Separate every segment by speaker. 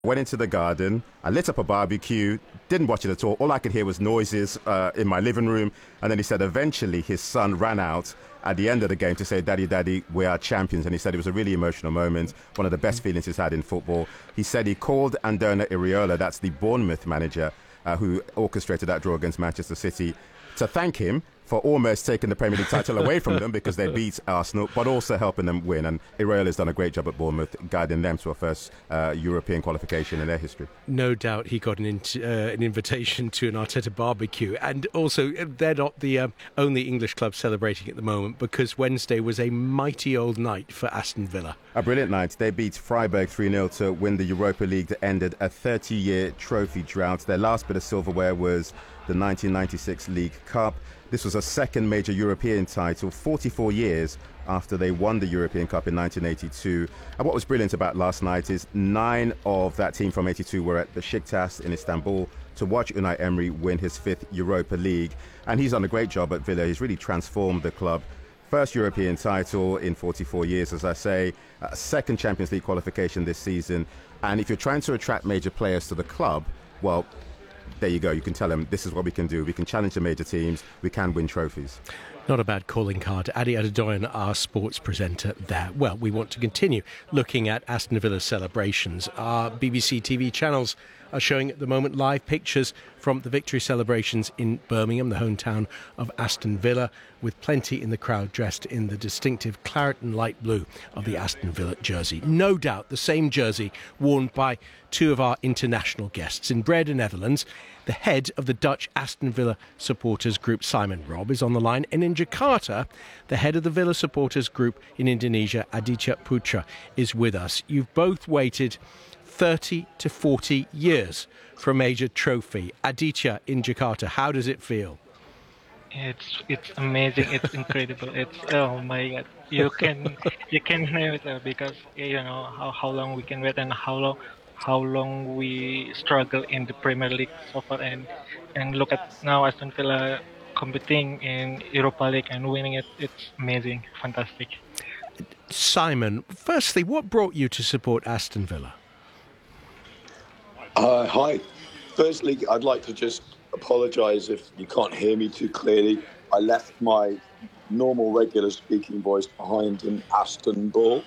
Speaker 1: Went into the garden, I lit up a barbecue, didn't watch it at all. All I could hear was noises in my living room. And then he said eventually his son ran out at the end of the game to say, Daddy, Daddy, we are champions. And he said it was a really emotional moment, one of the best feelings he's had in football. He said he called Andona Iraola, that's the Bournemouth manager who orchestrated that draw against Manchester City, to thank him for almost taking the Premier League title away from them because they beat Arsenal, but also helping them win. And Iraola's done a great job at Bournemouth, guiding them to a first European qualification in their history.
Speaker 2: No doubt he got an invitation to an Arteta barbecue. And also, they're not the only English club celebrating at the moment, because Wednesday was a mighty old night for Aston Villa.
Speaker 1: A brilliant night. They beat Freiburg 3-0 to win the Europa League that ended a 30-year trophy drought. Their last bit of silverware was the 1996 League Cup. This was a second major European title 44 years after they won the European Cup in 1982. And what was brilliant about last night is 9 of that team from 82 were at Besiktas in Istanbul to watch Unai Emery win his 5th Europa League. And he's done a great job at Villa. He's really transformed the club. First European title in 44 years, as I say, second Champions League qualification this season. And if you're trying to attract major players to the club, well, there you go. You can tell them this is what we can do. We can challenge the major teams. We can win trophies.
Speaker 2: Not a bad calling card. Adi Adedoyan, our sports presenter there. Well, we want to continue looking at Aston Villa's celebrations. Our BBC TV channels are showing at the moment live pictures from the victory celebrations in Birmingham, the hometown of Aston Villa, with plenty in the crowd dressed in the distinctive claret and light blue of the Aston Villa jersey. No doubt the same jersey worn by two of our international guests. In Breda, Netherlands, the head of the Dutch Aston Villa supporters group, Simon Robb, is on the line. And in Jakarta, the head of the Villa supporters group in Indonesia, Aditya Putra, is with us. You've both waited 30 to 40 years for a major trophy. Aditya, in Jakarta, how does it feel?
Speaker 3: It's amazing. It's incredible. It's, oh my God, you can name it, because you know how long we can wait and how long we struggle in the Premier League so far, and look at now Aston Villa competing in Europa League and winning it. It's amazing, fantastic.
Speaker 2: Simon, firstly, what brought you to support Aston Villa?
Speaker 4: Hi. Firstly, I'd like to just apologise if you can't hear me too clearly. I left my normal, regular speaking voice behind in Istanbul.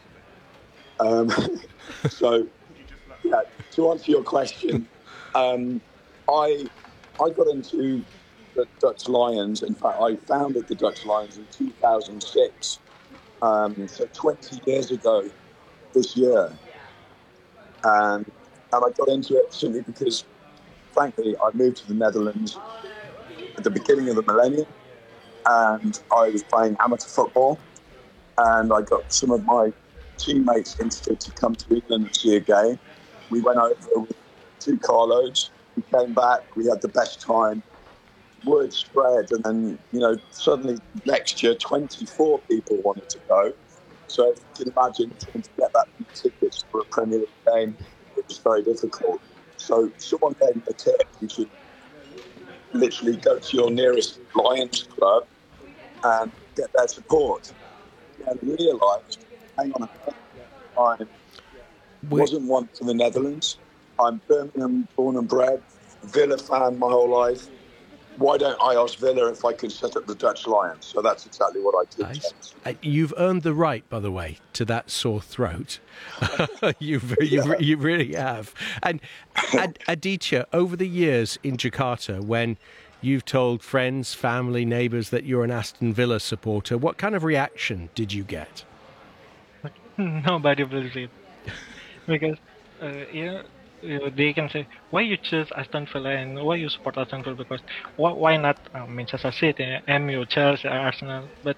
Speaker 4: So, yeah, to answer your question, I got into the Dutch Lions. In fact, I founded the Dutch Lions in 2006. So 20 years ago this year. And I got into it simply because, frankly, I moved to the Netherlands at the beginning of the millennium, and I was playing amateur football, and I got some of my teammates interested to come to England and see a game. We went over with 2 carloads. We came back. We had the best time. Word spread, and then, suddenly next year, 24 people wanted to go. So if you can imagine trying to get that many tickets for a Premier League game, it was very difficult. So someone gave me a tip: you should literally go to your nearest Lions club and get their support. And realised, hang on a minute, I wasn't one from the Netherlands. I'm Birmingham born and bred, Villa fan my whole life. Why don't I ask Villa if I could set up the Dutch Lions? So that's exactly what I did.
Speaker 2: Nice. You've earned the right, by the way, to that sore throat. You really have. And Aditya, over the years in Jakarta, when you've told friends, family, neighbours that you're an Aston Villa supporter, what kind of reaction did you get?
Speaker 3: Nobody believes it. Because, they can say, why you choose Aston Villa and why you support Aston Villa? Because why not Manchester City, MU, Chelsea, Arsenal? But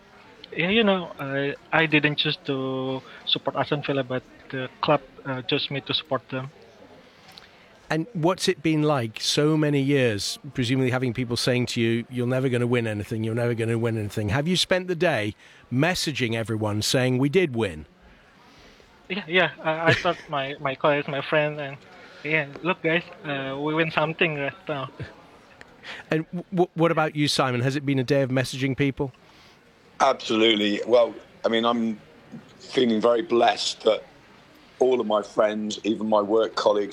Speaker 3: I didn't choose to support Aston Villa, but the club chose me to support them.
Speaker 2: And what's it been like so many years, presumably having people saying to you, you're never going to win anything, you're never going to win anything? Have you spent the day messaging everyone saying we did win?
Speaker 3: Yeah. I thought my colleagues, my friends, and look guys, we win something right now.
Speaker 2: And what about you, Simon? Has it been a day of messaging people?
Speaker 4: Absolutely. Well, I mean, I'm feeling very blessed that all of my friends, even my work colleagues,